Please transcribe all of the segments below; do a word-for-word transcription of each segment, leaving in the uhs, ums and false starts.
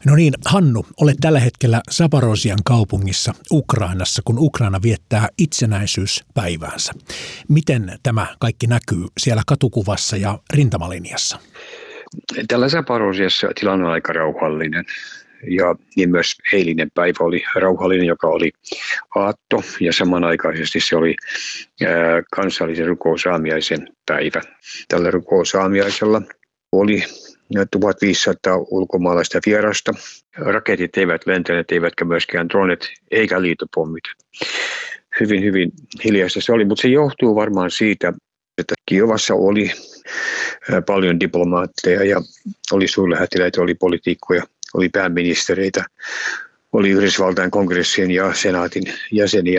No niin, Hannu, olet tällä hetkellä Zaporozhian kaupungissa Ukrainassa, kun Ukraina viettää itsenäisyyspäiväänsä. Miten tämä kaikki näkyy siellä katukuvassa ja rintamalinjassa? Tällä Zaporozhiassa tilanne on aika rauhallinen. Ja niin myös eilinen päivä oli rauhallinen, joka oli aatto, ja samanaikaisesti se oli ää, kansallisen rukousaamiaisen päivä. Tällä rukousaamiaisella oli tuhatviisisataa ulkomaalaista vierasta. Raketit eivät lentäneet, eivätkä myöskään dronet, eikä liitopommit. Hyvin, hyvin hiljaista se oli, mutta se johtuu varmaan siitä, että Kiovassa oli paljon diplomaatteja ja oli suurlähettiläitä, oli poliitikkoja, oli pääministereitä, oli Yhdysvaltain kongressien ja senaatin jäseniä.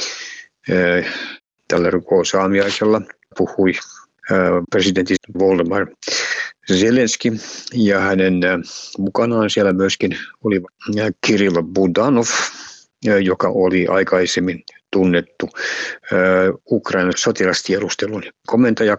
Tällä rukousaamiaisella puhui presidentti Volodymyr Zelenski ja hänen mukanaan siellä myöskin oli Kirill Budanov, joka oli aikaisemmin tunnettu Ukrainan sotilastiedustelun komentaja.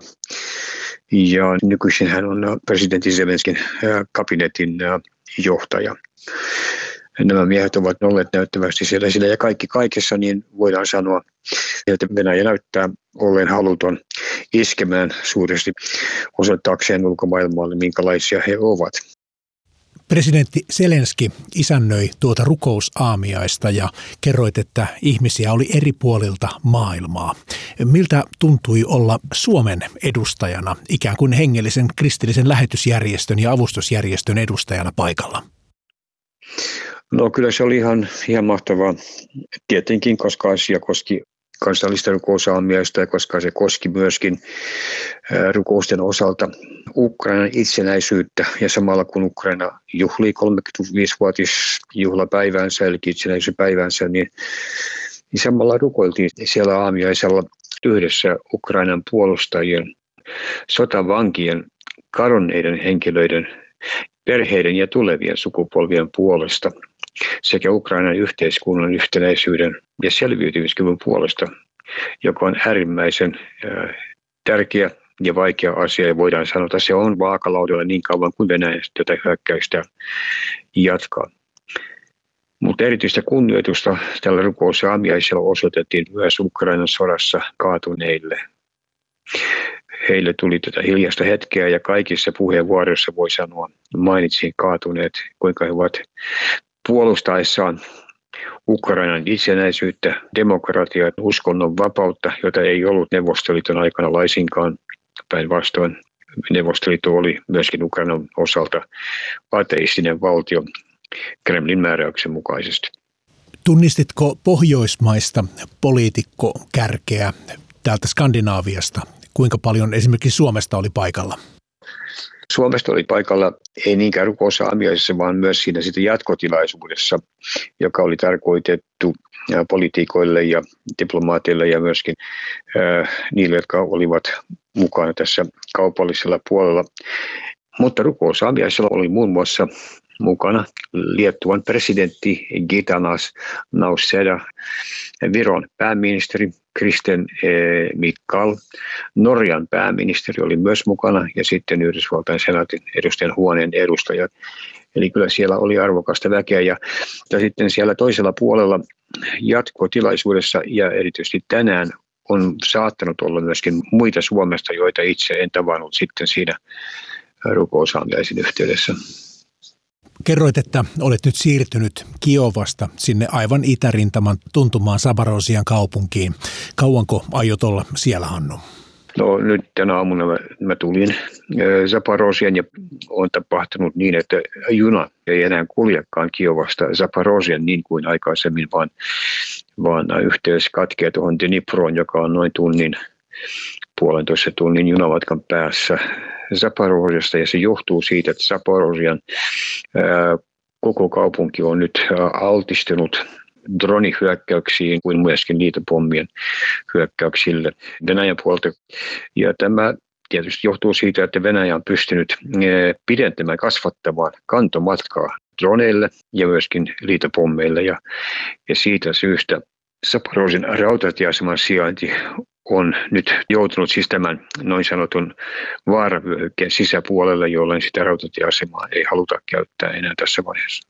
Ja nykyisin hän on presidentti Zelenskin kabinetin johtaja. Nämä miehet ovat olleet näyttävästi siellä esillä ja kaikki kaikessa, niin voidaan sanoa, että Venäjä näyttää olleen haluton iskemään suuresti osoittaakseen ulkomaailmalle, minkälaisia he ovat. Presidentti Zelenski isännöi tuota rukousaamiaista ja kerroit, että ihmisiä oli eri puolilta maailmaa. Miltä tuntui olla Suomen edustajana, ikään kuin hengellisen kristillisen lähetysjärjestön ja avustusjärjestön edustajana paikalla? No kyllä se oli ihan, ihan mahtavaa. Tietenkin, koska asia koski kansallista rukousaamiaista ja koska se koski myöskin rukousten osalta Ukrainan itsenäisyyttä ja samalla kun Ukraina juhlii kolmekymmentäviisivuotisjuhlapäiväänsä eli itsenäisyyspäiväänsä, niin, niin samalla rukoiltiin siellä aamiaisella yhdessä Ukrainan puolustajien, sotavankien, kadonneiden henkilöiden, perheiden ja tulevien sukupolvien puolesta sekä Ukrainan yhteiskunnan yhtenäisyyden ja selviytymiskyvyn puolesta, joka on äärimmäisen äh, tärkeä ja vaikea asia. Ja voidaan sanoa, että se on vaakalaudella niin kauan kuin Venäjä tätä hyökkäystä jatkaa. Mutta erityistä kunnioitusta tällä rukousaamiaisella osoitettiin myös Ukrainan sodassa kaatuneille. Heille tuli tätä hiljaista hetkeä ja kaikissa puheenvuoroissa voi sanoa, mainitsin kaatuneet, kuinka he ovat puolustaessaan Ukrainan itsenäisyyttä, demokratiaa, uskonnon vapautta, jota ei ollut Neuvostoliiton aikana laisinkaan. Päinvastoin Neuvostoliitto oli myöskin Ukrainan osalta ateistinen valtio Kremlin määräyksen mukaisesti. Tunnistitko pohjoismaista poliitikkokärkeä täältä Skandinaaviasta? Kuinka paljon esimerkiksi Suomesta oli paikalla? Suomesta oli paikalla ei niinkään rukousaamiaisessa, vaan myös siinä sitten jatkotilaisuudessa, joka oli tarkoitettu poliitikoille ja diplomaateille ja myöskin äh, niille, jotka olivat mukana tässä kaupallisella puolella. Mutta rukousaamiaisella oli muun muassa mukana Liettuan presidentti Gitanas Nausėda, Viron pääministeri Kristen Michal, Norjan pääministeri oli myös mukana ja sitten Yhdysvaltain senaatin edustajan huoneen edustajat. Eli kyllä siellä oli arvokasta väkeä ja, ja sitten siellä toisella puolella jatkotilaisuudessa ja erityisesti tänään on saattanut olla myöskin muita Suomesta, joita itse en tavannut sitten siinä rukousaamiaisen yhteydessä. Kerroit, että olet nyt siirtynyt Kiovasta sinne aivan itärintaman tuntumaan Zaporozhian kaupunkiin. Kauanko aiot olla siellä, Hannu? No nyt tänä aamuna mä, mä tulin Zaporozhian ja on tapahtunut niin, että juna ei enää kuljekaan Kiovasta Zaporozhian niin kuin aikaisemmin, vaan, vaan yhteys katkeaa tuohon Dniproon, joka on noin tunnin, puolentoista tunnin junamatkan päässä Zaporozhiasta, ja se johtuu siitä, että Zaporozhian ää, koko kaupunki on nyt ää, altistunut dronihyökkäyksiin kuin myöskin liitopommien hyökkäyksille Venäjän puolta. Ja tämä tietysti johtuu siitä, että Venäjä on pystynyt ää, pidentämään, kasvattamaan kantomatkaa droneille ja myöskin liitopommeille. Ja, ja siitä syystä Zaporozhian rautatieaseman sijainti on nyt joutunut siis tämän noin sanotun vaaravyöhykkeen sisäpuolelle, jolloin sitä rautatieasemaa ei haluta käyttää enää tässä vaiheessa.